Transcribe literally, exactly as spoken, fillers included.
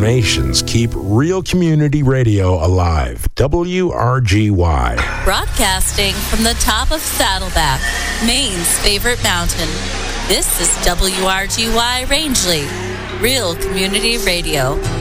donations keep Real Community Radio alive. W R G Y. Broadcasting from the top of Saddleback, Maine's favorite mountain. This is W R G Y Rangeley, Real Community Radio.